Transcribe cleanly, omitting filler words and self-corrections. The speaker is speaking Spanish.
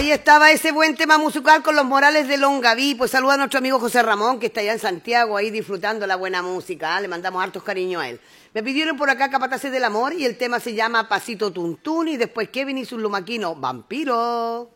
Ahí estaba ese buen tema musical con los Morales de Longaví. Pues saluda a nuestro amigo José Ramón, que está allá en Santiago, ahí disfrutando la buena música. Le mandamos hartos cariños a él. Me pidieron por acá Capataces del Amor y el tema se llama Pasito Tuntún y después Kevin y sus lumaquinos, Vampiro.